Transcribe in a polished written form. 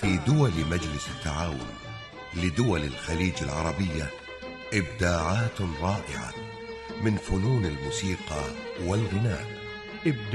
في دول مجلس التعاون لدول الخليج العربية إبداعات رائعة من فنون الموسيقى والغناء.